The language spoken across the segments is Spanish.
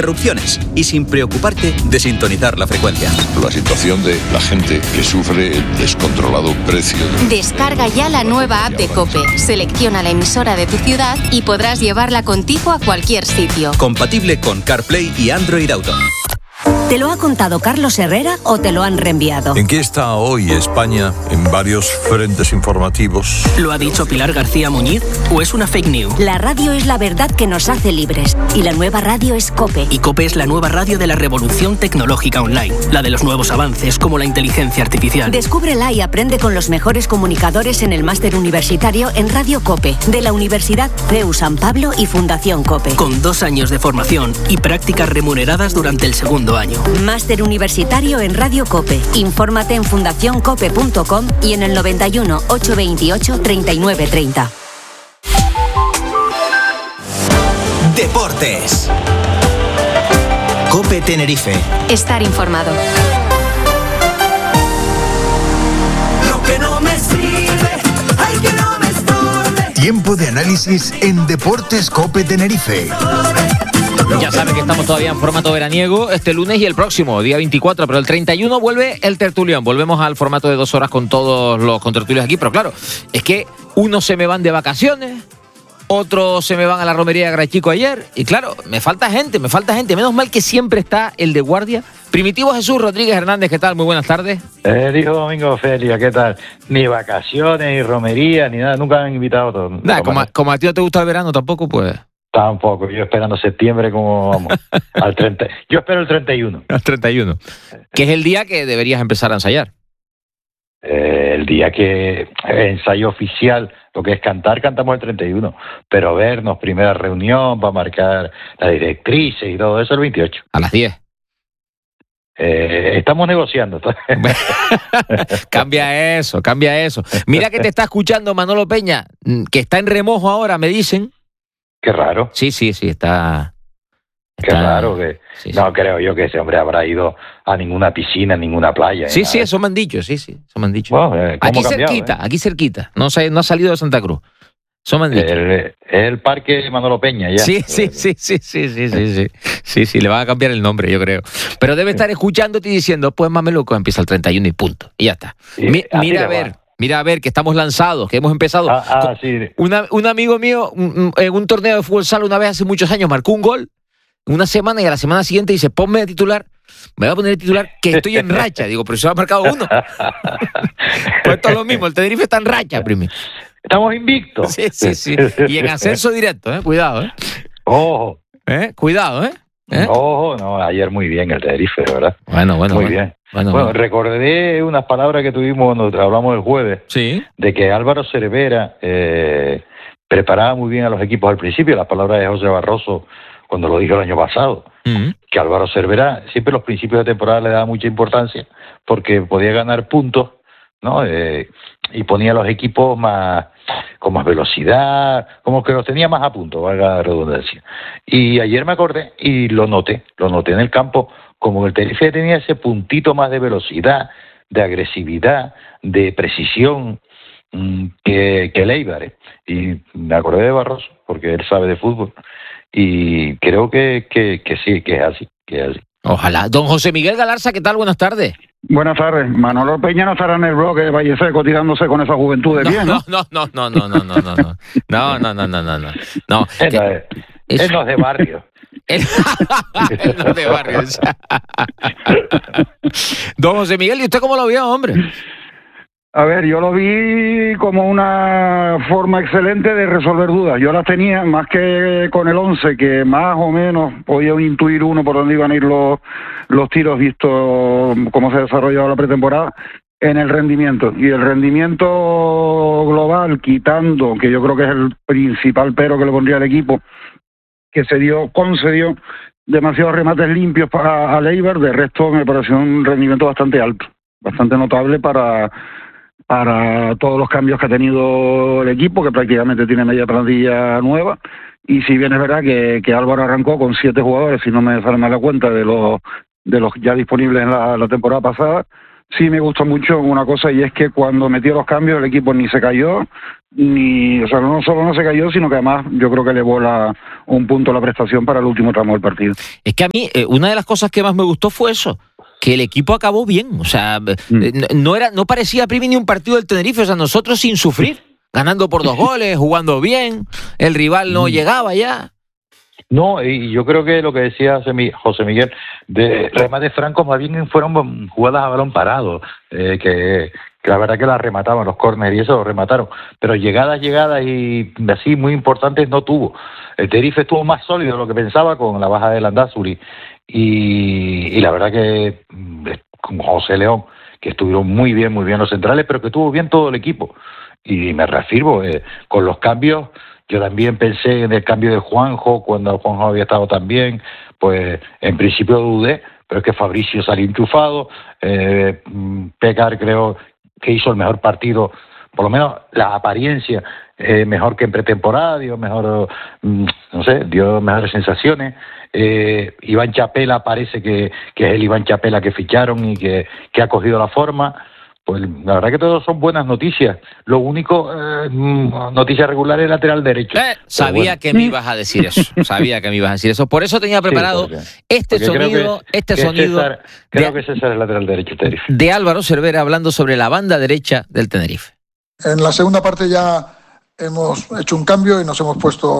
interrupciones y sin preocuparte de sintonizar la frecuencia. La situación de la gente que sufre el descontrolado precio de... Descarga ya la nueva app de COPE. Selecciona la emisora de tu ciudad y podrás llevarla contigo a cualquier sitio. Compatible con CarPlay y Android Auto. ¿Te lo ha contado Carlos Herrera o te lo han reenviado? ¿En qué está hoy España en varios frentes informativos? ¿Lo ha dicho Pilar García Muñiz o es una fake news? La radio es la verdad que nos hace libres y la nueva radio es COPE. Y COPE es la nueva radio de la revolución tecnológica online, la de los nuevos avances como la inteligencia artificial. Descúbrela y aprende con los mejores comunicadores en el máster universitario en Radio COPE de la Universidad CEU San Pablo y Fundación COPE. Con 2 años de formación y prácticas remuneradas durante el segundo año. Máster universitario en Radio COPE. Infórmate en fundacioncope.com y en el 91 828 3930. Deportes. COPE Tenerife. Estar informado. Lo que no me sirve, ay, que no me estorbe. Tiempo de análisis en Deportes COPE Tenerife. Ya saben que estamos todavía en formato veraniego este lunes y el próximo, día 24, pero el 31 vuelve el tertulión. Volvemos al formato de 2 horas con todos los contertulios aquí, pero claro, es que unos se me van de vacaciones, otros se me van a la romería de Grachico ayer, y claro, me falta gente. Menos mal que siempre está el de guardia. Primitivo Jesús Rodríguez Hernández, ¿qué tal? Muy buenas tardes. Dijo Domingo Feria, ¿qué tal? Ni vacaciones, ni romería, ni nada, nunca me han invitado a todos. Nah, como a ti no te gusta el verano tampoco, pues... Tampoco, yo esperando septiembre como vamos, al 30. Yo espero el 31. Al 31. Que es el día que deberías empezar a ensayar. El día que ensayo oficial, lo que es cantar, cantamos el 31. Pero vernos, primera reunión, va a marcar las directrices y todo eso el 28. A las 10. Estamos negociando. Cambia eso. Mira que te está escuchando Manolo Peña, que está en remojo ahora, me dicen. Qué raro. Sí, está... Qué raro que... Sí. No creo yo que ese hombre habrá ido a ninguna piscina, a ninguna playa. Sí, eso me han dicho, eso me han dicho. Bueno, aquí cerquita. No ha salido de Santa Cruz. Eso me han dicho. El parque Manolo Peña, ya. Sí, le van a cambiar el nombre, yo creo. Pero debe estar escuchándote y diciendo, pues Mameluco empieza el 31 y punto. Y ya está. Mira a ver, que estamos lanzados, que hemos empezado. Sí. Un amigo mío, en un torneo de fútbol sala una vez hace muchos años, marcó un gol una semana y a la semana siguiente dice, ponme de titular. Me va a poner de titular que estoy en racha. Digo, pero se ha marcado uno. Pues esto es lo mismo, el Tenerife está en racha, primi. Estamos invictos. Sí. Y en ascenso directo, cuidado, Ojo. Cuidado, Ojo, no, ayer muy bien el Tenerife, ¿verdad? Bueno. Muy bien. Bueno, recordé unas palabras que tuvimos cuando hablamos el jueves, de que Álvaro Cervera preparaba muy bien a los equipos al principio, las palabras de José Barroso cuando lo dijo el año pasado, que Álvaro Cervera siempre los principios de temporada le daba mucha importancia porque podía ganar puntos, ¿no? Y ponía a los equipos con más velocidad, como que los tenía más a punto, valga la redundancia. Y ayer me acordé y lo noté en el campo, como el Tenerife tenía ese puntito más de velocidad, de agresividad, de precisión que el Eibar. Y me acordé de Barroso, porque él sabe de fútbol. Y creo que sí, que es así. Ojalá. Don José Miguel Galarza, ¿qué tal? Buenas tardes. Buenas tardes. Manolo Peña no estará en el bloque de Valle Seco tirándose con esa juventud de bien, ¿no? No. Él no es de barrio. Él no es de barrio. Don José Miguel, ¿y usted cómo lo vio, hombre? A ver, yo lo vi como una forma excelente de resolver dudas. Yo las tenía más que con el 11, que más o menos podía intuir uno por dónde iban a ir los tiros, visto cómo se ha desarrollado la pretemporada, en el rendimiento. Y el rendimiento global, quitando, que yo creo que es el principal pero que le pondría al equipo, que concedió demasiados remates limpios para Eibar. De resto me pareció un rendimiento bastante alto, bastante notable para todos los cambios que ha tenido el equipo, que prácticamente tiene media plantilla nueva. Y si bien es verdad que Álvaro arrancó con 7 jugadores, si no me sale mal la cuenta, de los ya disponibles en la temporada pasada, sí me gusta mucho una cosa, y es que cuando metió los cambios el equipo ni se cayó, o sea, no solo no se cayó, sino que además yo creo que elevó un punto la prestación para el último tramo del partido. Es que a mí, una de las cosas que más me gustó fue eso, que el equipo acabó bien. O sea, no parecía, Primi, ni un partido del Tenerife. O sea, nosotros sin sufrir, ganando por 2 goles, jugando bien, el rival no llegaba ya. No, y yo creo que lo que decía José Miguel, de remate franco, más bien fueron jugadas a balón parado, que la verdad que las remataban, los córneres y eso lo remataron, pero llegadas y así muy importantes no tuvo. El Tenerife estuvo más sólido de lo que pensaba con la baja de Landázuri, y la verdad que con José León, que estuvieron muy bien los centrales, pero que estuvo bien todo el equipo. Y me reafirmo, con los cambios, yo también pensé en el cambio de Juanjo, cuando Juanjo había estado tan bien, pues en principio dudé, pero es que Fabricio salió enchufado, Pécar creo que hizo el mejor partido, por lo menos la apariencia, mejor que en pretemporada, dio mejor, dio mejores sensaciones. Iván Chapela parece que es el Iván Chapela que ficharon y que ha cogido la forma. Pues la verdad que todos son buenas noticias. Lo único, noticia regular es el lateral derecho. Sabía que me ibas a decir eso. Por eso tenía preparado este sonido. Creo que César es el lateral derecho del Tenerife. De Álvaro Cervera, hablando sobre la banda derecha del Tenerife. En la segunda parte ya hemos hecho un cambio y nos hemos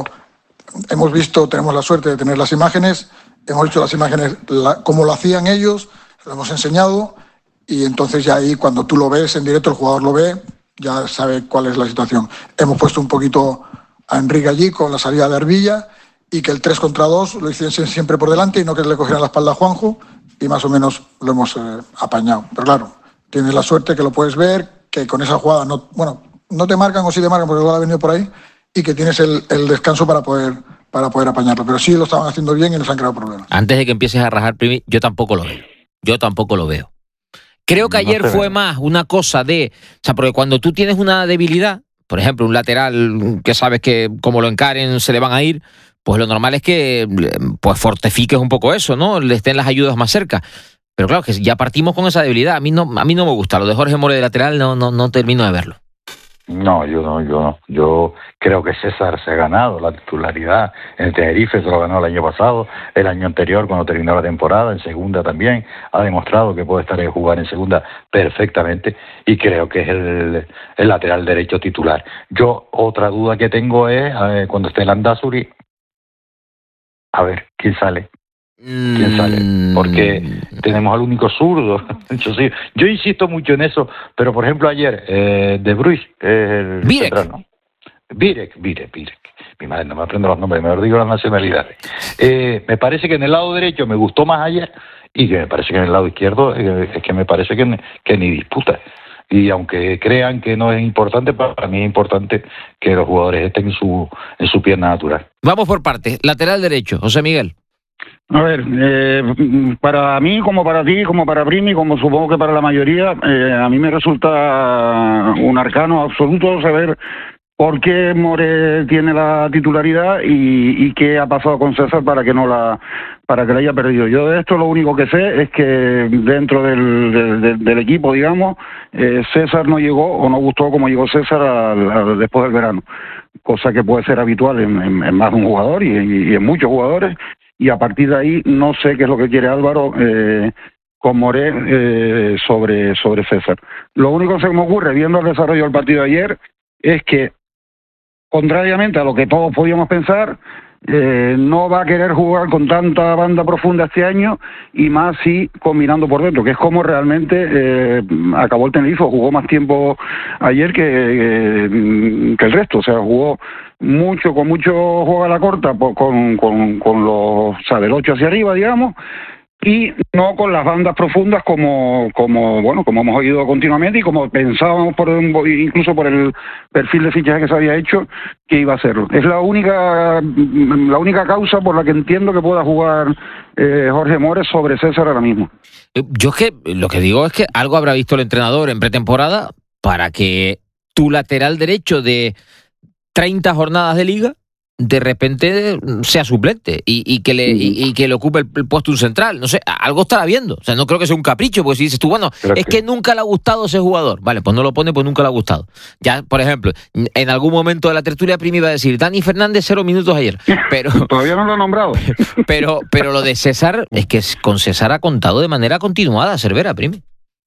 visto, tenemos la suerte de tener las imágenes, hemos hecho las imágenes como lo hacían ellos, lo hemos enseñado. Y entonces ya ahí, cuando tú lo ves en directo, el jugador lo ve, ya sabe cuál es la situación. Hemos puesto un poquito a Enrique allí con la salida de Arvilla, y que el 3 contra 2 lo hiciesen siempre por delante y no que le cogieran la espalda a Juanjo, y más o menos lo hemos apañado. Pero claro, tienes la suerte que lo puedes ver, que con esa jugada no te marcan, o sí te marcan porque el gol ha venido por ahí, y que tienes el descanso para poder apañarlo. Pero sí lo estaban haciendo bien y nos han creado problemas. Antes de que empieces a rajar, Primi, yo tampoco lo veo. Creo que ayer fue más una cosa porque cuando tú tienes una debilidad, por ejemplo, un lateral que sabes que como lo encaren se le van a ir, pues lo normal es que pues fortifiques un poco eso, ¿no? Le estén las ayudas más cerca. Pero claro, que ya partimos con esa debilidad. A mí no me gusta. Lo de Jorge More de lateral no termino de verlo. No, yo no. Yo creo que César se ha ganado la titularidad en el Tenerife, se lo ganó el año pasado, el año anterior cuando terminó la temporada, en segunda también, ha demostrado que puede estar en jugar en segunda perfectamente, y creo que es el lateral derecho titular. Yo, otra duda que tengo es, cuando esté Landázuri, a ver, ¿quién sale? Porque tenemos al único zurdo. Yo insisto mucho en eso, pero por ejemplo ayer De Bruy, el central, ¿no? Birek. Mi madre, no me aprendo los nombres, me digo las nacionalidades. Me parece que en el lado derecho me gustó más ayer, y que me parece que en el lado izquierdo es que me parece que ni disputa. Y aunque crean que no es importante, para mí es importante que los jugadores estén en su pierna natural. Vamos por partes. Lateral derecho, José Miguel. A ver, para mí, como para ti, como para Primi, como supongo que para la mayoría, a mí me resulta un arcano absoluto saber por qué More tiene la titularidad y qué ha pasado con César para que la haya perdido. Yo de esto lo único que sé es que dentro del equipo, digamos, César no llegó o no gustó como llegó César después del verano, cosa que puede ser habitual en más de un jugador y en muchos jugadores. Y a partir de ahí no sé qué es lo que quiere Álvaro con More sobre César. Lo único que se me ocurre, viendo el desarrollo del partido de ayer, es que, contrariamente a lo que todos podíamos pensar, no va a querer jugar con tanta banda profunda este año, y más si combinando por dentro, que es como realmente acabó el Tenerife. Jugó más tiempo ayer que el resto, o sea, jugó con mucho juego a la corta, con del 8 hacia arriba, digamos, y no con las bandas profundas como hemos oído continuamente y como pensábamos incluso por el perfil de fichaje que se había hecho que iba a hacerlo. Es la única causa por la que entiendo que pueda jugar Jorge More sobre César ahora mismo. Yo es que lo que digo es que algo habrá visto el entrenador en pretemporada para que tu lateral derecho de 30 jornadas de liga de repente sea suplente y que le ocupe el puesto un central. No sé, algo estará viendo. O sea, no creo que sea un capricho, porque si dices tú, bueno, pero es que nunca le ha gustado ese jugador. Vale, pues no lo pone, pues nunca le ha gustado. Ya, por ejemplo, en algún momento de la tertulia Primi iba a decir, Dani Fernández 0 minutos ayer. Pero todavía no lo ha nombrado. Pero lo de César, es que con César ha contado de manera continuada, Cervera, Primi.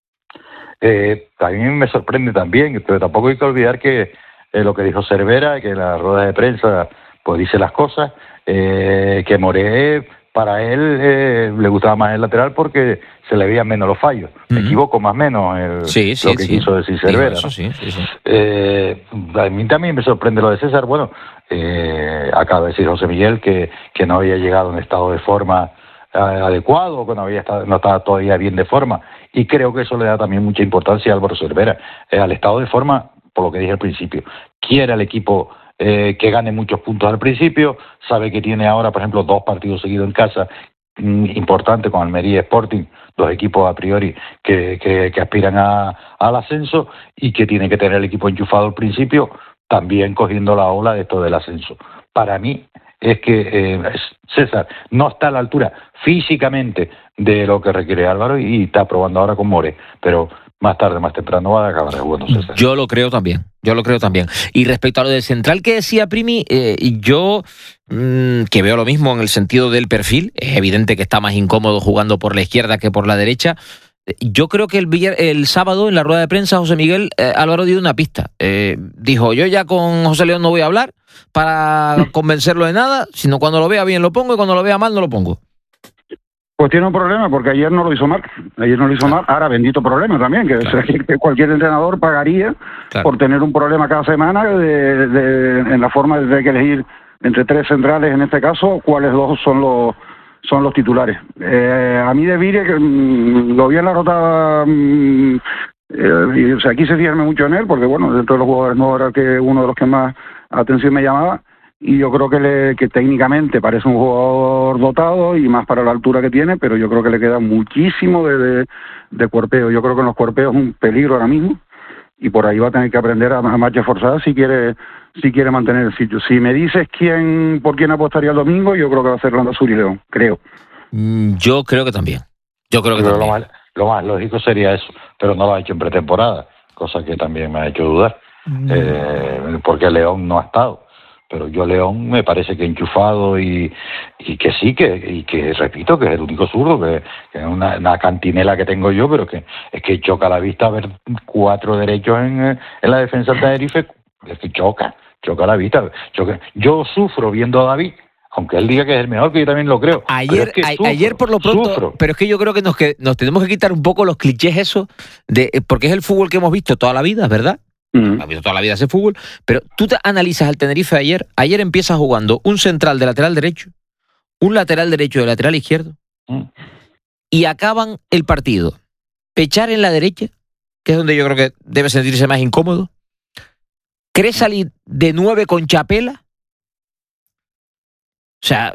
A mí me sorprende también, pero tampoco hay que olvidar que lo que dijo Cervera, que en la rueda de prensa pues dice las cosas, que Moré, para él le gustaba más el lateral porque se le veían menos los fallos. Me equivoco más o menos lo que quiso decir Cervera. Eso, ¿no? A mí también me sorprende lo de César. Bueno, acaba de decir José Miguel que no había llegado en estado de forma adecuado, que no estaba todavía bien de forma, y creo que eso le da también mucha importancia a Álvaro Cervera, al estado de forma, por lo que dije al principio. Quiere al equipo que gane muchos puntos al principio, sabe que tiene ahora, por ejemplo, 2 partidos seguidos en casa, importante con Almería y Sporting, 2 equipos a priori que aspiran al ascenso, y que tiene que tener el equipo enchufado al principio, también cogiendo la ola de esto del ascenso. Para mí es que César no está a la altura físicamente de lo que requiere Álvaro y está probando ahora con More, pero más tarde, más temprano va a acabar jugando César. Yo lo creo también. Y respecto a lo del central que decía Primi, yo que veo lo mismo en el sentido del perfil, es evidente que está más incómodo jugando por la izquierda que por la derecha. Yo creo que el sábado en la rueda de prensa José Miguel Álvaro dio una pista. Dijo, yo ya con José León no voy a hablar para convencerlo de nada, sino cuando lo vea bien lo pongo y cuando lo vea mal no lo pongo. Pues tiene un problema, porque ayer no lo hizo mal. Ahora, bendito problema también, que cualquier entrenador pagaría por tener un problema cada semana en la forma de que elegir entre 3 centrales, en este caso, cuáles 2 son los titulares. A mí de Vire, que lo vi en la rotada, quise fijarme mucho en él, porque bueno, dentro de los jugadores no era que uno de los que más atención me llamaba, y yo creo que técnicamente parece un jugador dotado y más para la altura que tiene, pero yo creo que le queda muchísimo de cuerpeo. Yo creo que en los cuerpeos es un peligro ahora mismo, y por ahí va a tener que aprender a marcha forzada si quiere mantener el sitio. Si me dices por quién apostaría el domingo, yo creo que va a ser Landázuri y León, creo. Yo creo que también. Lo más lógico sería eso, pero no lo ha hecho en pretemporada, cosa que también me ha hecho dudar, porque León no ha estado. Pero yo León me parece que enchufado y que sí, que repito, que es el único zurdo, que es una cantinela que tengo yo, pero que es que choca la vista ver 4 derechos en la defensa de Tenerife, es que choca la vista. Yo sufro viendo a David, aunque él diga que es el mejor, que yo también lo creo. Ayer por lo pronto, pero es que yo creo que nos tenemos que quitar un poco los clichés esos, porque es el fútbol que hemos visto toda la vida, ¿verdad? Ha visto toda la vida ese fútbol, pero tú te analizas al Tenerife ayer empieza jugando un central de lateral derecho, un lateral derecho de lateral izquierdo, y acaban el partido Pechar en la derecha, que es donde yo creo que debe sentirse más incómodo, Cresali de 9 con Chapela, o sea...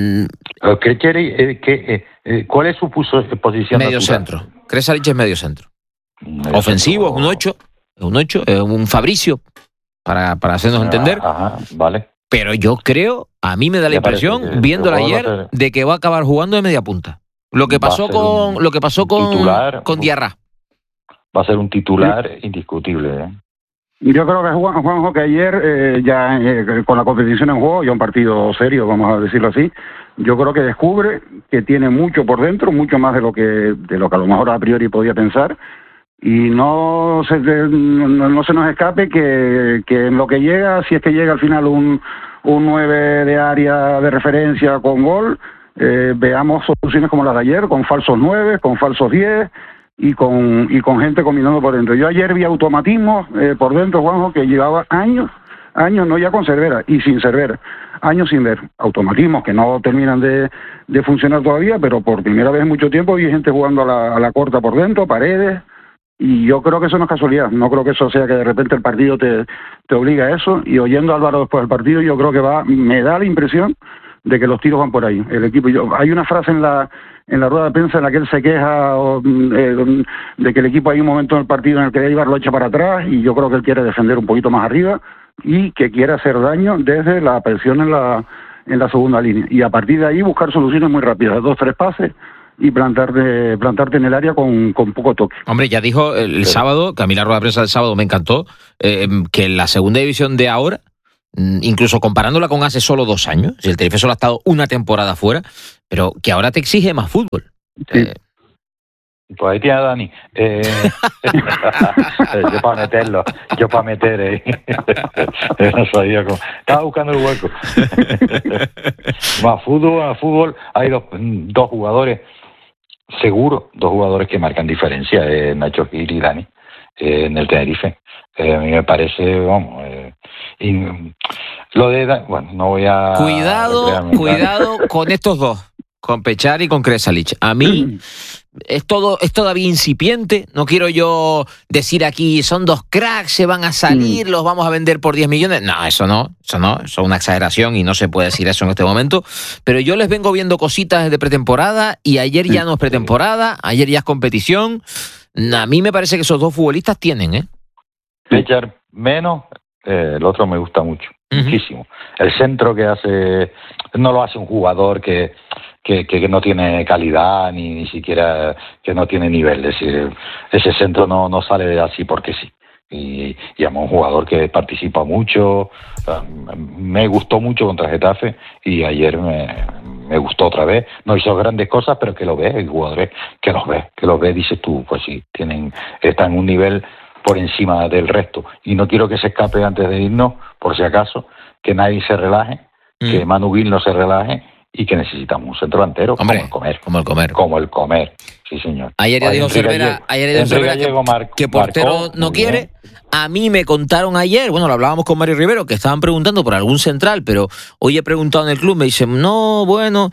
¿Cuál es su posición medio natural? Centro, Cresali es medio centro, ofensivo, es un 8, un Fabricio, para hacernos entender. Vale. Pero yo creo, a mí me da la impresión, viéndola ayer, de que va a acabar jugando de media punta. Lo que pasó con Diarra. Va a ser un titular indiscutible, Yo creo que Juanjo, que ayer, con la competición en juego, ya un partido serio, vamos a decirlo así, yo creo que descubre que tiene mucho por dentro, mucho más de lo que a lo mejor a priori podía pensar. Y no se nos escape que en lo que llega, si es que llega al final un 9 de área de referencia con gol, veamos soluciones como las de ayer, con falsos 9, con falsos 10 y con gente combinando por dentro. Yo ayer vi automatismos por dentro, Juanjo, que llevaba años, no ya con Cervera y sin Cervera, años sin ver. Automatismos que no terminan de funcionar todavía, pero por primera vez en mucho tiempo vi gente jugando a la corta por dentro, Paredes. Y yo creo que eso no es casualidad, no creo que eso sea que de repente el partido te obliga a eso, y oyendo a Álvaro después del partido yo creo que me da la impresión de que los tiros van por ahí. El equipo, hay una frase en la rueda de prensa en la que él se queja de que el equipo hay un momento en el partido en el que Eibar lo echa para atrás, y yo creo que él quiere defender un poquito más arriba, y que quiere hacer daño desde la presión en la segunda línea. Y a partir de ahí buscar soluciones muy rápidas, 2-3 pases y plantarte en el área con poco toque. Hombre, ya dijo el sábado, que a mí la rueda de prensa del sábado me encantó, que la segunda división de ahora, incluso comparándola con hace solo 2 años, si el Tenerife solo ha estado una temporada fuera, pero que ahora te exige más fútbol. Sí. Pues ahí tiene a Dani. Yo para meter. No sabía cómo. Estaba buscando el hueco. Más fútbol, hay dos jugadores, seguro, 2 jugadores que marcan diferencia, Nacho Gil y Dani, en el Tenerife. A mí me parece, lo de Dani, bueno, no voy a... Cuidado con estos dos, con Pechar y con Kresalic. A mí... Es todavía incipiente, no quiero yo decir aquí son 2 cracks, se van a salir, los vamos a vender por 10 millones. No, eso es una exageración y no se puede decir eso en este momento. Pero yo les vengo viendo cositas desde pretemporada y ayer ya no es pretemporada, ayer ya es competición. A mí me parece que esos 2 futbolistas tienen, Pechar menos, el otro me gusta mucho, muchísimo. El centro que hace, no lo hace un jugador que no tiene calidad ni siquiera que no tiene nivel, es decir, ese centro no sale así porque sí. Y es un jugador que participa mucho, me gustó mucho contra Getafe y ayer me gustó otra vez. No hizo grandes cosas, pero que lo ves, el jugador que los ve, dices tú, pues sí, están en un nivel por encima del resto. Y no quiero que se escape antes de irnos, por si acaso, que nadie se relaje, que Manu Gil no se relaje, y que necesitamos un centro delantero como el comer. Sí, señor. Ayer ya dijo Cervera que portero no quiere. A mí me contaron ayer, bueno, lo hablábamos con Mario Rivero, que estaban preguntando por algún central, pero hoy he preguntado en el club, me dicen, no, bueno,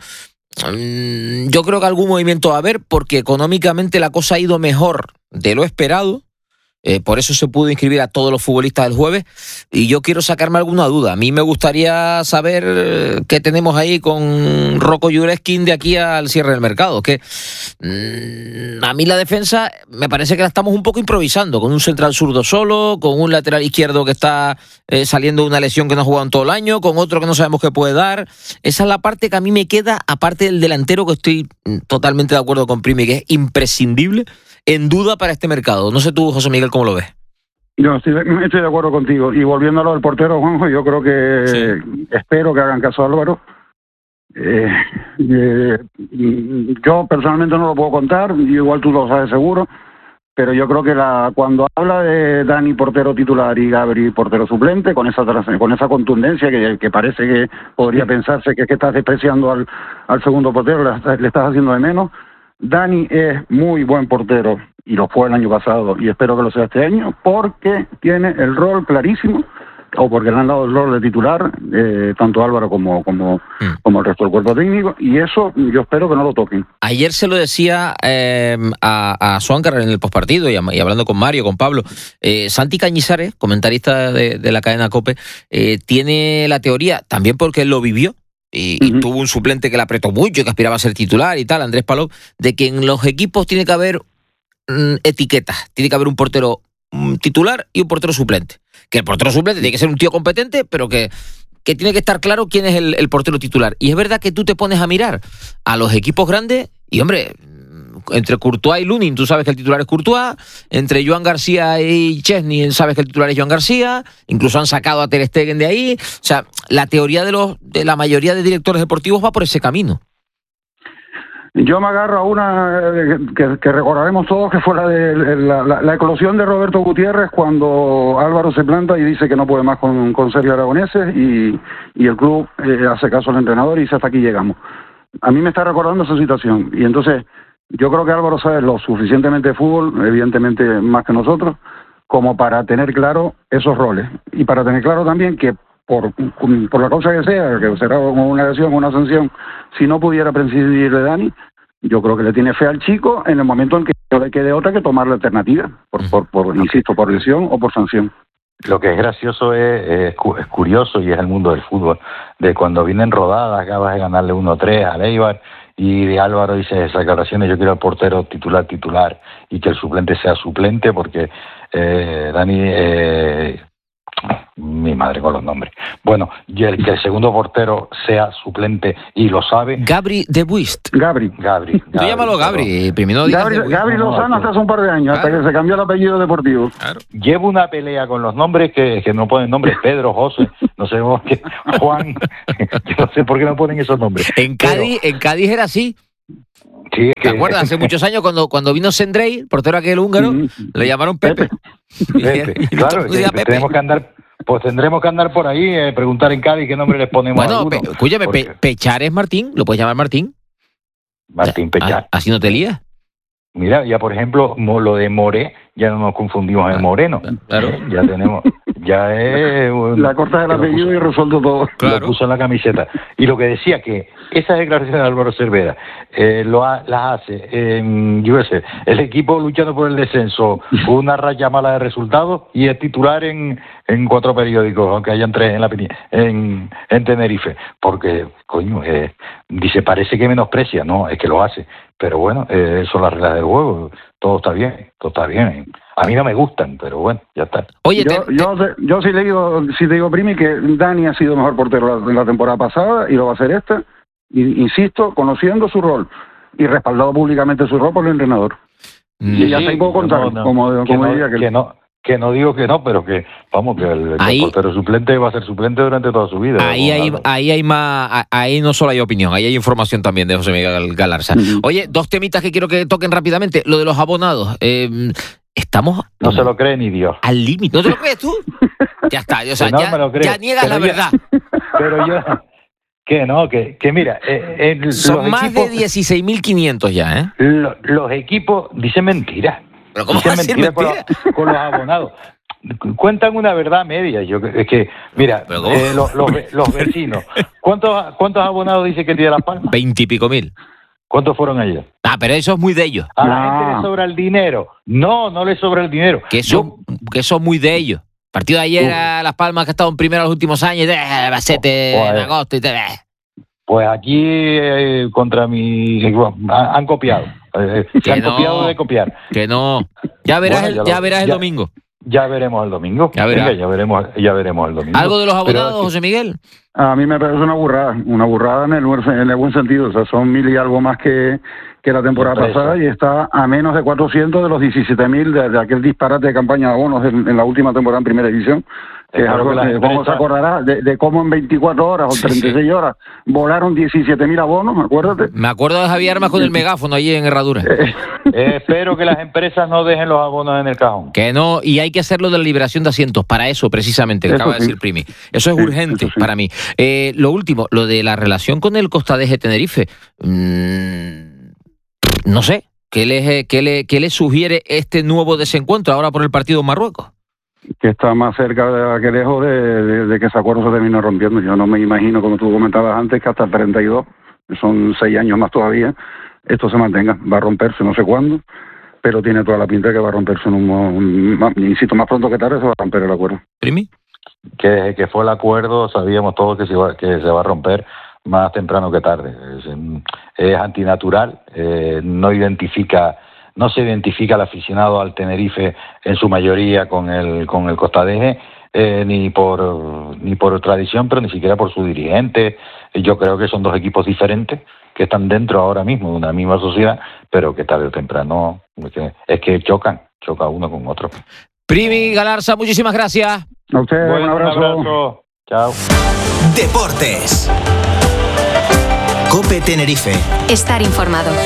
yo creo que algún movimiento va a haber, porque económicamente la cosa ha ido mejor de lo esperado. Por eso se pudo inscribir a todos los futbolistas del jueves y yo quiero sacarme alguna duda. A mí me gustaría saber qué tenemos ahí con Rocco Jureskin de aquí al cierre del mercado. Que a mí la defensa me parece que la estamos un poco improvisando, con un central zurdo solo, con un lateral izquierdo que está saliendo de una lesión que no ha jugado en todo el año, con otro que no sabemos qué puede dar. Esa es la parte que a mí me queda, aparte del delantero, que estoy totalmente de acuerdo con Primi, que es imprescindible, en duda para este mercado. No sé tú, José Miguel, ¿cómo lo ves? Yo estoy de acuerdo contigo. Y volviendo a lo del portero, Juanjo, yo creo que espero que hagan caso a Álvaro. Yo personalmente no lo puedo contar, igual tú lo sabes seguro, pero yo creo que cuando habla de Dani portero titular y Gabri portero suplente, con esa contundencia que parece que podría pensarse que estás despreciando al segundo portero, le estás haciendo de menos. Dani es muy buen portero y lo fue el año pasado y espero que lo sea este año porque tiene el rol clarísimo, o porque le han dado el rol de titular, tanto Álvaro como el resto del cuerpo técnico, y eso yo espero que no lo toquen. Ayer se lo decía a Suáncar en el postpartido y hablando con Mario, con Pablo, Santi Cañizares, comentarista de la cadena COPE, tiene la teoría, también porque él lo vivió, y tuvo un suplente que le apretó mucho, que aspiraba a ser titular y tal, Andrés Palop, de que en los equipos tiene que haber etiquetas, tiene que haber un portero titular y un portero suplente. Que el portero suplente tiene que ser un tío competente, pero que tiene que estar claro quién es el portero titular. Y es verdad que tú te pones a mirar a los equipos grandes y, hombre, entre Courtois y Lunin, tú sabes que el titular es Courtois, entre Joan García y Chesney, sabes que el titular es Joan García, incluso han sacado a Ter Stegen de ahí. O sea, la teoría de la mayoría de directores deportivos va por ese camino. Yo me agarro a una que recordaremos todos, que fue la de la eclosión de Roberto Gutiérrez, cuando Álvaro se planta y dice que no puede más con Sergio Aragoneses y el club hace caso al entrenador y dice hasta aquí llegamos. A mí me está recordando esa situación y entonces yo creo que Álvaro sabe lo suficientemente de fútbol, evidentemente más que nosotros, como para tener claro esos roles y para tener claro también que por la causa que sea, que será una lesión o una sanción, si no pudiera prescindir de Dani, yo creo que le tiene fe al chico en el momento en que no le quede otra que tomar la alternativa, insisto, por lesión o por sanción. Lo que es gracioso es curioso, y es el mundo del fútbol, de cuando vienen rodadas, acabas de ganarle 1-3 a Eibar, y de Álvaro dice esas declaraciones, yo quiero al portero titular, y que el suplente sea suplente, porque Dani mi madre con los nombres. Bueno, y que el segundo portero sea suplente y lo sabe. Gabri De Buist. Gabri. Tú llámalo Gabri, primero digas Gabri Lozano hasta hace un par de años, hasta que se cambió el apellido deportivo. Claro. Llevo una pelea con los nombres que no ponen nombres, Pedro, José, no sé qué, Juan, yo no sé por qué no ponen esos nombres. En Cádiz era así. Sí, ¿Te acuerdas? Hace muchos años cuando vino Sendrey, el portero aquel húngaro, le llamaron Pepe. Claro, tendremos que andar por ahí, preguntar en Cádiz qué nombre les ponemos. Bueno, escúchame, Pechar es Martín, lo puedes llamar Martín. Martín Pechar. Así no te lías. Mira, ya por ejemplo, lo de Moré, ya no nos confundimos en Moreno. Claro. Ya tenemos, ya es... La corta del apellido y resuelto todo. Claro. Lo puso en la camiseta. Y lo que decía que esas declaraciones de Álvaro Cervera las hace el equipo luchando por el descenso, una raya mala de resultados y es titular en 4 periódicos, aunque hayan 3 en Tenerife. Porque, coño, dice, parece que menosprecia. No, es que lo hace. Pero bueno, son las reglas del juego. Todo está bien. A mí no me gustan, pero bueno, ya está. Oye, yo sí le digo, Primi, que Dani ha sido mejor portero en la temporada pasada y lo va a hacer esta. Y, insisto, conociendo su rol y respaldado públicamente su rol por el entrenador. Y ya se puedo contar, como diría que no digo que no, pero que vamos, que el portero suplente va a ser suplente durante toda su vida. Ahí hay más, ahí no solo hay opinión, ahí hay información también de José Miguel Galarza. Oye, 2 temitas que quiero que toquen rápidamente. Lo de los abonados. Estamos... No se lo cree ni Dios. Al límite. ¿No te lo crees tú? Ya está, o sea, ya niegas la verdad. Pero yo... Que mira... son más de 16.500 ya, ¿eh? Los equipos dicen mentiras. ¿Pero cómo va a decir mentira? Con los abonados. Cuentan una verdad media. Es que, mira, los vecinos. ¿Cuántos abonados dice que tiene Las Palmas? 20 y pico mil. ¿Cuántos fueron ellos? Pero eso es muy de ellos. A la gente le sobra el dinero. No le sobra el dinero. Que eso es muy de ellos. Partido de ayer a Las Palmas, que ha estado en primero los últimos años, Albacete en agosto y Pues aquí contra han copiado. Se han copiado de copiar. Que no. Ya verás el domingo. Ya veremos el domingo. Ya veremos el domingo. ¿Algo de los abonados, José Miguel? A mí me parece una burrada en el buen sentido. O sea, son 1.000 y algo más que la temporada pasada y está a menos de 400 de los 17.000 de aquel disparate de campaña de abonos en la última temporada en Primera División. Que es algo que cómo se acordará de cómo en 24 horas o 36 horas volaron 17.000 abonos, acuérdate. Me acuerdo de Javier Armas con el megáfono allí en Herradura. Espero que las empresas no dejen los abonos en el cajón. Que no, y hay que hacerlo de la liberación de asientos, para eso precisamente, que acaba de decir Primi. Eso es urgente para mí. Lo último, lo de la relación con el Costa de Tenerife. No sé, ¿qué le sugiere este nuevo desencuentro ahora por el partido en Marruecos? Que está más cerca que lejos de que ese acuerdo se termine rompiendo. Yo no me imagino, como tú comentabas antes, que hasta el 32, que son 6 años más todavía, esto se mantenga. Va a romperse, no sé cuándo, pero tiene toda la pinta de que va a romperse insisto, más pronto que tarde se va a romper el acuerdo. ¿Primi? Que fue el acuerdo, sabíamos todos que se va a romper más temprano que tarde. Es antinatural, no se identifica al aficionado al Tenerife en su mayoría con el Costa de ni por tradición, pero ni siquiera por su dirigente. Yo creo que son 2 equipos diferentes que están dentro ahora mismo de una misma sociedad, pero que tarde o temprano es que choca uno con otro. Primi Galarza, muchísimas gracias. A usted, un abrazo. Chao. Deportes. COPE Tenerife. Estar informado.